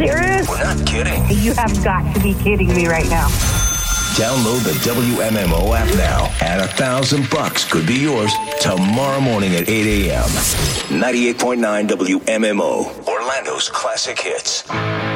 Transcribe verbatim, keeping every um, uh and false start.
serious? We're not kidding. You have got to be kidding me right now. Download the W M M O app now, and a thousand bucks could be yours tomorrow morning at eight a.m. ninety-eight point nine W M M O, Orlando's classic hits.